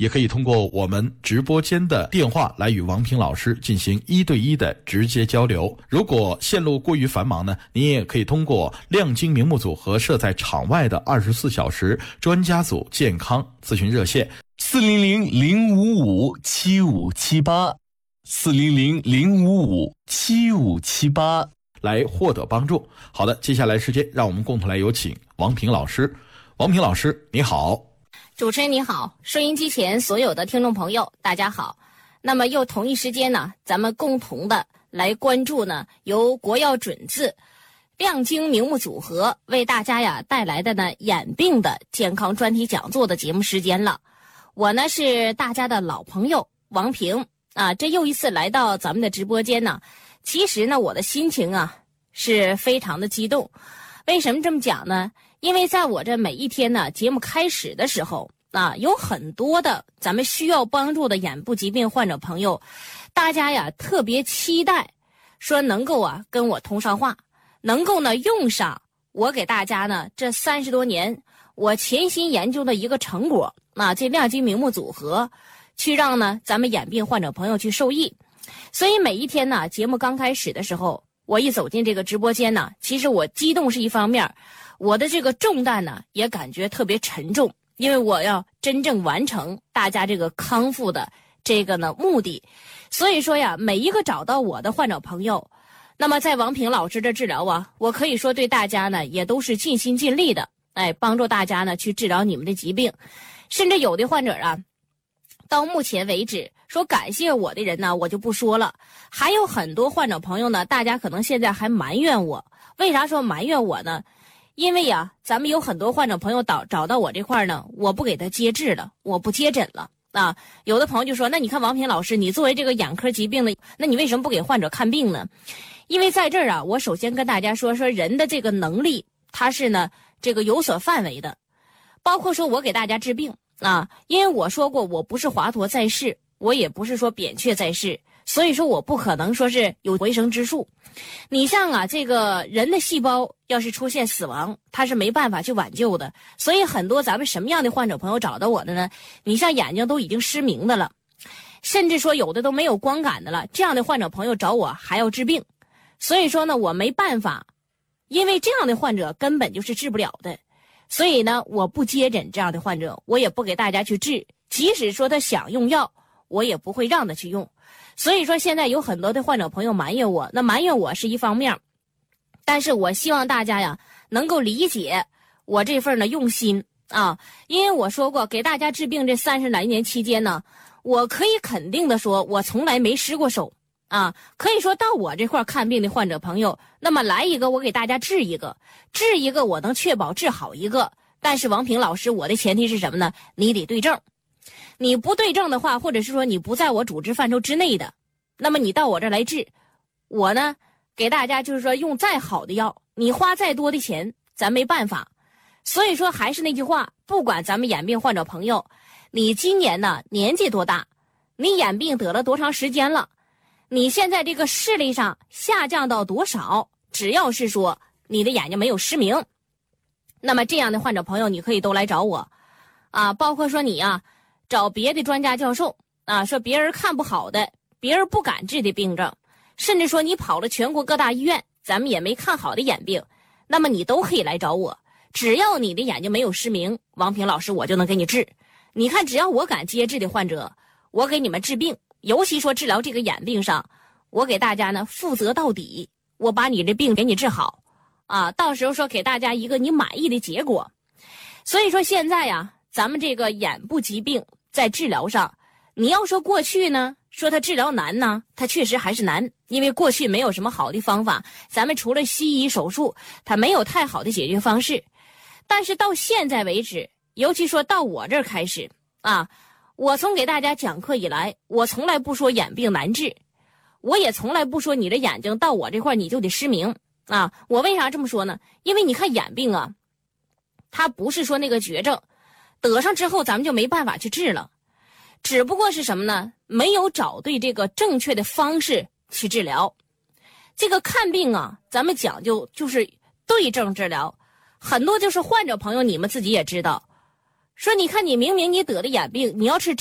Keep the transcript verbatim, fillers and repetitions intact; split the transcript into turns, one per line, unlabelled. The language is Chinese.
也可以通过我们直播间的电话来与王平老师进行一对一的直接交流。如果线路过于繁忙呢，您也可以通过亮晶明目组合设在场外的二十四小时专家组健康咨询热线
四零零零五五七五七八四零零零五五七五七八
来获得帮助。好的，接下来时间让我们共同来有请王平老师。王平老师你好。
主持人你好，收音机前所有的听众朋友大家好。那么又同一时间呢，咱们共同的来关注呢由国药准字亮晶明目组合为大家呀带来的呢眼病的健康专题讲座的节目时间了。我呢是大家的老朋友王平啊，这又一次来到咱们的直播间呢，其实呢我的心情啊是非常的激动。为什么这么讲呢？因为在我这每一天呢节目开始的时候啊，有很多的咱们需要帮助的眼部疾病患者朋友，大家呀特别期待说能够啊跟我通上话，能够呢用上我给大家呢这三十多年我潜心研究的一个成果啊，这亮晶明目组合去让呢咱们眼病患者朋友去受益。所以每一天呢节目刚开始的时候，我一走进这个直播间呢，其实我激动是一方面，我的这个重担呢也感觉特别沉重，因为我要真正完成大家这个康复的这个呢目的。所以说呀，每一个找到我的患者朋友，那么在王平老师的治疗啊，我可以说对大家呢也都是尽心尽力的，哎，帮助大家呢去治疗你们的疾病。甚至有的患者啊，到目前为止说感谢我的人呢我就不说了，还有很多患者朋友呢，大家可能现在还埋怨我。为啥说埋怨我呢？因为呀咱们有很多患者朋友找找到我这块呢，我不给他接治了，我不接诊了啊。有的朋友就说，那你看王平老师，你作为这个眼科疾病的，那你为什么不给患者看病呢？因为在这儿啊，我首先跟大家说说人的这个能力，它是呢这个有所范围的，包括说我给大家治病啊，因为我说过我不是华佗在世，我也不是说扁鹊在世，所以说我不可能说是有回生之术。你像啊这个人的细胞要是出现死亡，它是没办法去挽救的。所以很多咱们什么样的患者朋友找到我的呢？你像眼睛都已经失明的了，甚至说有的都没有光感的了，这样的患者朋友找我还要治病。所以说呢我没办法，因为这样的患者根本就是治不了的，所以呢我不接诊这样的患者，我也不给大家去治，即使说他想用药，我也不会让他去用。所以说现在有很多的患者朋友埋怨我，那埋怨我是一方面，但是我希望大家呀能够理解我这份的用心啊。因为我说过给大家治病这三十来年期间呢，我可以肯定的说我从来没失过手啊。可以说到我这块看病的患者朋友，那么来一个我给大家治一个，治一个我能确保治好一个。但是王平老师，我的前提是什么呢？你得对症。你不对症的话，或者是说你不在我主治范畴之内的，那么你到我这儿来治，我呢给大家就是说用再好的药，你花再多的钱，咱没办法。所以说还是那句话，不管咱们眼病患者朋友，你今年呢年纪多大，你眼病得了多长时间了，你现在这个视力上下降到多少，只要是说你的眼睛没有失明，那么这样的患者朋友你可以都来找我啊。包括说你啊找别的专家教授啊，说别人看不好的，别人不敢治的病症，甚至说你跑了全国各大医院，咱们也没看好的眼病，那么你都可以来找我。只要你的眼睛没有失明，王平老师我就能给你治。你看只要我敢接治的患者，我给你们治病，尤其说治疗这个眼病上，我给大家呢负责到底，我把你的病给你治好啊，到时候说给大家一个你满意的结果。所以说现在呀咱们这个眼部疾病在治疗上，你要说过去呢说它治疗难呢，它确实还是难，因为过去没有什么好的方法，咱们除了西医手术，它没有太好的解决方式。但是到现在为止，尤其说到我这儿开始啊，我从给大家讲课以来，我从来不说眼病难治，我也从来不说你的眼睛到我这块你就得失明啊。我为啥这么说呢？因为你看眼病啊，它不是说那个绝症，得上之后咱们就没办法去治了，只不过是什么呢？没有找对这个正确的方式去治疗。这个看病啊，咱们讲究就是对症治疗。很多就是患者朋友，你们自己也知道，说你看你明明你得的眼病，你要是